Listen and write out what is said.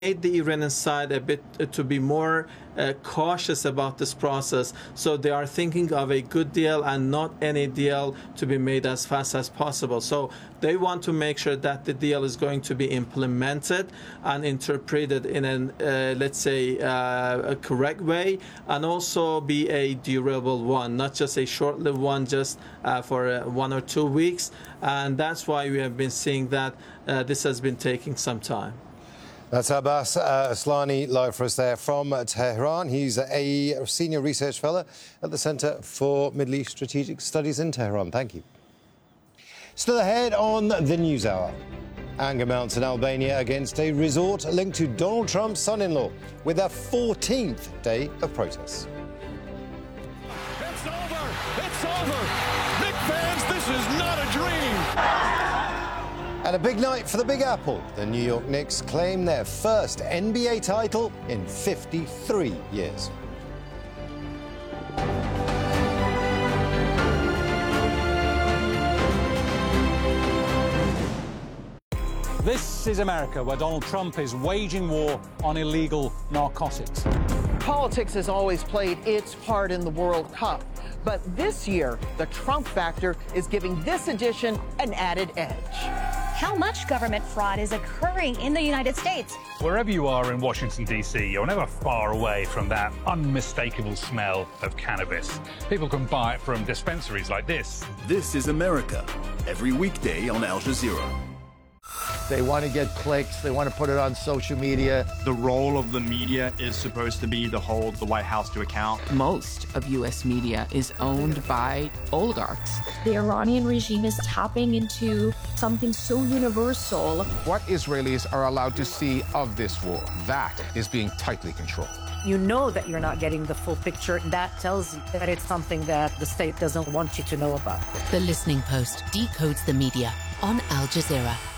made the Iranian side a bit to be more cautious about this process. So they are thinking of a good deal and not any deal to be made as fast as possible. So they want to make sure that the deal is going to be implemented and interpreted in a, let's say, a correct way, and also be a durable one, not just a short-lived one just for 1 or 2 weeks. And that's why we have been seeing that this has been taking some time. That's Abbas Aslani live for us there from Tehran. He's a senior research fellow at the Centre for Middle East Strategic Studies in Tehran. Thank you. Still ahead on the NewsHour. Anger mounts in Albania against a resort linked to Donald Trump's son-in-law with a 14th day of protests. It's over! It's over! Knicks fans, this is not a dream! And a big night for the Big Apple. The New York Knicks claim their first NBA title in 53 years. This is America, where Donald Trump is waging war on illegal narcotics. Politics has always played its part in the World Cup. But this year, the Trump factor is giving this edition an added edge. How much government fraud is occurring in the United States? Wherever you are in Washington, D.C., you're never far away from that unmistakable smell of cannabis. People can buy it from dispensaries like this. This is America, every weekday on Al Jazeera. They want to get clicks. They want to put it on social media. The role of the media is supposed to be to hold the White House to account. Most of U.S. media is owned by oligarchs. The Iranian regime is tapping into something so universal. What Israelis are allowed to see of this war, that is being tightly controlled. You know that you're not getting the full picture. That tells you that it's something that the state doesn't want you to know about. The Listening Post decodes the media on Al Jazeera.